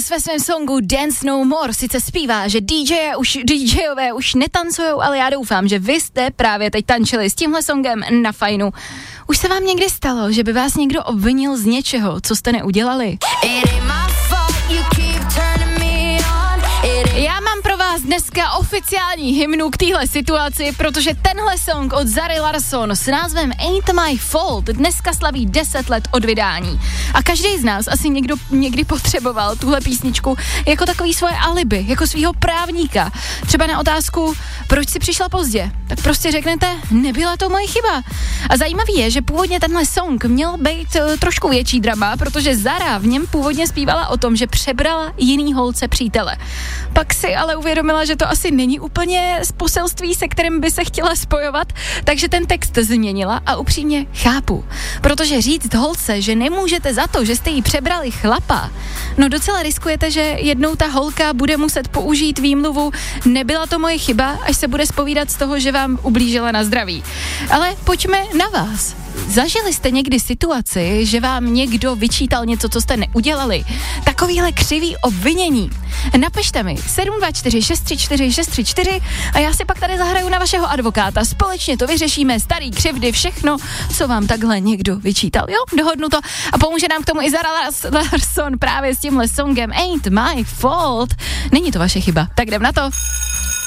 Styles ve svém songu Dance No More sice zpívá, že DJové už netancujou, ale já doufám, že vy jste právě teď tančili s tímhle songem na fajnu. Už se vám někdy stalo, že by vás někdo obvinil z něčeho, co jste neudělali? Já mám pro vás dneska oficiální hymnu k téhle situaci, protože tenhle song od Zary Larsson s názvem Ain't My Fault dneska slaví 10 let od vydání. A každý z nás asi někdy potřeboval tuhle písničku jako takový svoje alibi, jako svýho právníka. Třeba na otázku, proč si přišla pozdě, tak prostě řeknete, nebyla to moje chyba. A zajímavý je, že původně tenhle song měl být trošku větší drama, protože Zara v něm původně zpívala o tom, že přebrala jiný holce přítele. Pak si ale uvědomila, že to asi není úplně z poselství, se kterým by se chtěla spojovat, takže ten text změnila a upřímně chápu. Protože říct holce, že nemůžete za to, že jste jí přebrali chlapa, no docela riskujete, že jednou ta holka bude muset použít výmluvu nebyla to moje chyba, až se bude zpovídat z toho, že vám ublížila na zdraví. Ale pojďme na vás. Zažili jste někdy situaci, že vám někdo vyčítal něco, co jste neudělali? Takovýhle křivý obvinění. Napište mi 724 634 634 a já si pak tady zahraju na vašeho advokáta. Společně to vyřešíme, starý křivdy, všechno, co vám takhle někdo vyčítal. Jo, dohodnu to. A pomůže nám k tomu i Zara Larsson právě s tímhle songem Ain't My Fault. Není to vaše chyba. Tak jdem na to.